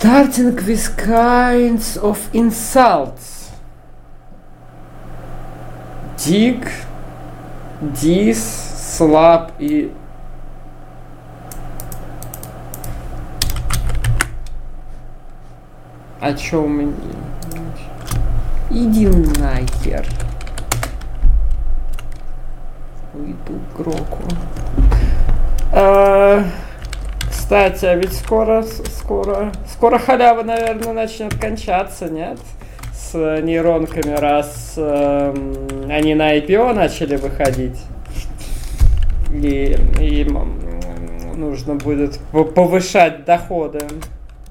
Starting with kinds of insults. Dick, diss, slap и... А чё у меня? Иди нахер. Уйду к Гроку. Кстати, а ведь скоро халява, наверное, начнет кончаться, нет? С нейронками, раз они на IPO начали выходить. И им нужно будет повышать доходы.